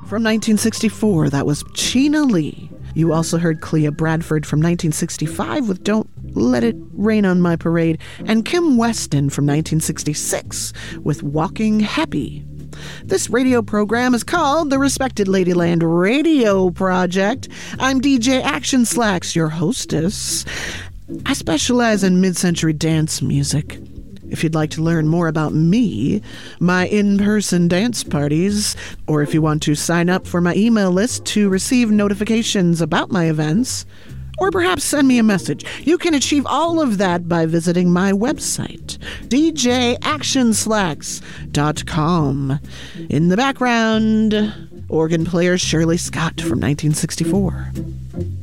From 1964, that was Chyna Lee. You also heard Clea Bradford from 1965 with Don't Let It Rain on My Parade, and Kim Weston from 1966 with Walking Happy. This radio program is called the Respected Ladyland Radio Project. I'm DJ Action Slacks, your hostess. I specialize in mid-century dance music. If you'd like to learn more about me, my in-person dance parties, or if you want to sign up for my email list to receive notifications about my events, or perhaps send me a message, you can achieve all of that by visiting my website, djactionslacks.com. In the background, organ player Shirley Scott from 1964.